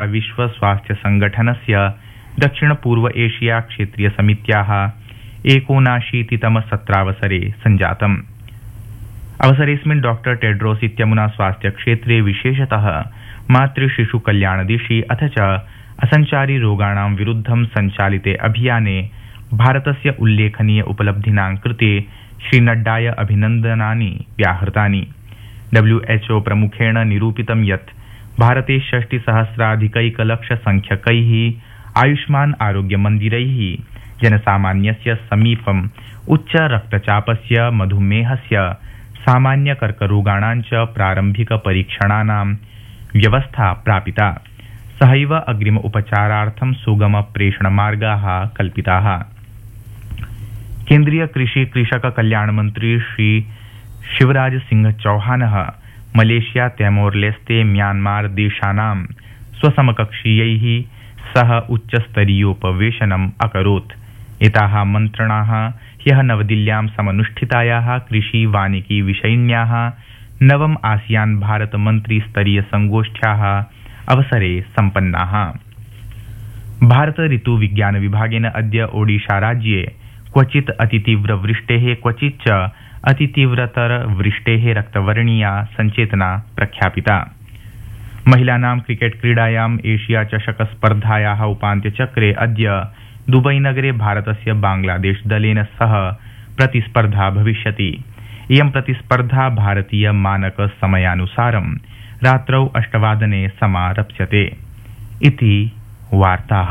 विश्व स्वास्थ्य संगठनस्य दक्षिण पूर्व एशिया क्षेत्रीय समित्याः 79तम सत्रावसरे सञ्जातम्। अवसरेऽस्मिन् डॉक्टर टेड्रोस इत्यमुना स्वास्थ्य क्षेत्रे विशेषतः मातृशिशु कल्याणदिशि अथ च असञ्चारी रोगाणां विरुद्धं सञ्चालिते अभियाने भारतस्य उल्लेखनीय उपलब्धीनां कृते श्रीनड्डाय अभिनन्दनानि व्याहृतानि। WHO प्रमुखेण निरूपितं यत् भारते 60,000,000 आयुष्मान आरोग्यमन्दिरैः जनसामान्यस्य समीपम् उच्च रक्तचापस्य, मधुमेहस्य, सामान्य कर्करोगाणां च प्रारम्भिक परीक्षणानां व्यवस्था प्रापिता। सहैव अग्रिम उपचारार्थं सुगम प्रेषणमार्गाः कल्पिताः। केन्द्रीय कृषि कृषक कल्याण मंत्री श्री शिवराज सिंह चौहानः मलेशिया, तैमोर लेस्ते, म्यांमार देशानां स्वसमकक्षीयैः सह उच्चस्तरीयोपवेशनम् अकरोत्। एताः मन्त्रणाः ह्यः नवदिल्ल्यां समनुष्ठितायाः कृषि वानिकी विषयिण्याः नवम आसियान भारत मंत्री स्तरीय संगोष्ठ्याः अवसरे सम्पन्नाः। भारत ऋतु विज्ञान विभागेन अद्य ओडिशा राज्ये क्वचित् अतितीव्र वृष्टेः, क्वचित् च अतितीव्रतर वृष्टेः रक्तवर्णीया सञ्चेतना प्रख्यापिता। महिलानां क्रिकेट क्रीडायाम् एशिया चषक स्पर्धायाः उपान्त्यचक्रे अद्य दुबईनगरे भारतस्य बांग्लादेश दलेन सह प्रतिस्पर्धा भविष्यति। इयं प्रतिस्पर्धा भारतीय मानक समयानुसारं रात्रौ 8:00 समारप्स्यते इति वार्ताः।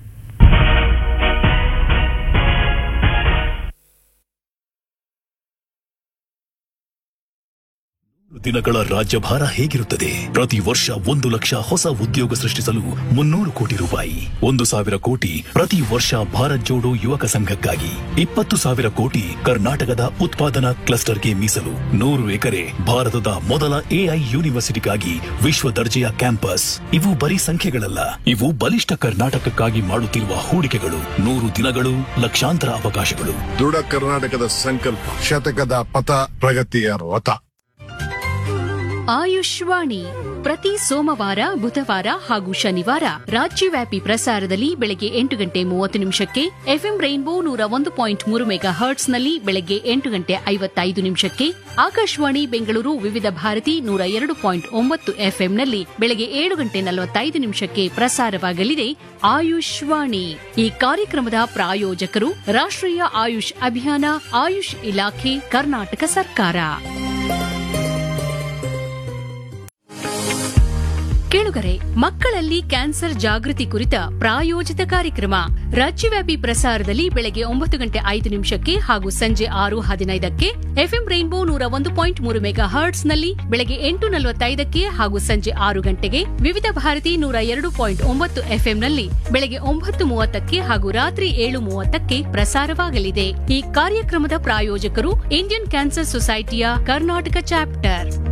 ದಿನಗಳ ರಾಜ್ಯಭಾರ ಹೇಗಿರುತ್ತದೆ? ಪ್ರತಿ ವರ್ಷ 1 ಲಕ್ಷ ಹೊಸ ಉದ್ಯೋಗ ಸೃಷ್ಟಿಸಲು 300 ಕೋಟಿ ರೂಪಾಯಿ, 1,000 ಕೋಟಿ ಪ್ರತಿ ವರ್ಷ ಭಾರತ್ ಜೋಡೋ ಯುವಕ ಸಂಘಕ್ಕಾಗಿ, 20,000 ಕೋಟಿ ಕರ್ನಾಟಕದ ಉತ್ಪಾದನಾ ಕ್ಲಸ್ಟರ್ಗೆ ಮೀಸಲು, 100 ಎಕರೆ ಭಾರತದ ಮೊದಲ AI ಯೂನಿವರ್ಸಿಟಿಗಾಗಿ ವಿಶ್ವ ದರ್ಜೆಯ ಕ್ಯಾಂಪಸ್. ಇವು ಬರೀ ಸಂಖ್ಯೆಗಳಲ್ಲ, ಇವು ಬಲಿಷ್ಠ ಕರ್ನಾಟಕಕ್ಕಾಗಿ ಮಾಡುತ್ತಿರುವ ಹೂಡಿಕೆಗಳು. 100 ದಿನಗಳು, ಲಕ್ಷಾಂತರ ಅವಕಾಶಗಳು. ದೃಢ ಕರ್ನಾಟಕದ ಸಂಕಲ್ಪ, ಶತಕದ ಪಥ, ಪ್ರಗತಿಯ ರಥ. ಆಯುಷ್ವಾಣಿ ಪ್ರತಿ ಸೋಮವಾರ, ಬುಧವಾರ ಹಾಗೂ ಶನಿವಾರ ರಾಜ್ಯವ್ಯಾಪಿ ಪ್ರಸಾರದಲ್ಲಿ ಬೆಳಗ್ಗೆ 8:30 ಎಫ್ಎಂ ರೈನ್ಬೋ 101.3 ಮೆಗಾಹರ್ಟ್ಸ್ನಲ್ಲಿ ಬೆಳಗ್ಗೆ 8:55 ಆಕಾಶವಾಣಿ ಬೆಂಗಳೂರು ವಿವಿಧ ಭಾರತಿ 102.9 ಎಫ್ಎಂನಲ್ಲಿ ಬೆಳಗ್ಗೆ 7:45 ಪ್ರಸಾರವಾಗಲಿದೆ ಆಯುಷ್ವಾಣಿ. ಈ ಕಾರ್ಯಕ್ರಮದ ಪ್ರಾಯೋಜಕರು ರಾಷ್ಟ್ರೀಯ ಆಯುಷ್ ಅಭಿಯಾನ, ಆಯುಷ್ ಇಲಾಖೆ, ಕರ್ನಾಟಕ ಸರ್ಕಾರ. ಕೇಳುಗರೆ, ಮಕ್ಕಳಲ್ಲಿ ಕ್ಯಾನ್ಸರ್ ಜಾಗೃತಿ ಕುರಿತ ಪ್ರಾಯೋಜಿತ ಕಾರ್ಯಕ್ರಮ ರಾಜ್ಯವ್ಯಾಪಿ ಪ್ರಸಾರದಲ್ಲಿ ಬೆಳಗ್ಗೆ 9:05 ಹಾಗೂ ಸಂಜೆ 6:15 ಎಫ್ಎಂ ರೈನ್ಬೋ 101.3 ಮೆಗಾಹರ್ಟ್ಸ್ನಲ್ಲಿ ಬೆಳಗ್ಗೆ 8:45 ಹಾಗೂ ಸಂಜೆ 6 ಗಂಟೆಗೆ, ವಿವಿಧ ಭಾರತಿ 102.9 ಎಫ್ಎಂನಲ್ಲಿ ಬೆಳಗ್ಗೆ 9:30 ಹಾಗೂ ರಾತ್ರಿ 7:30 ಪ್ರಸಾರವಾಗಲಿದೆ. ಈ ಕಾರ್ಯಕ್ರಮದ ಪ್ರಾಯೋಜಕರು ಇಂಡಿಯನ್ ಕ್ಯಾನ್ಸರ್ ಸೊಸೈಟಿಯ ಕರ್ನಾಟಕ ಚಾಪ್ಟರ್.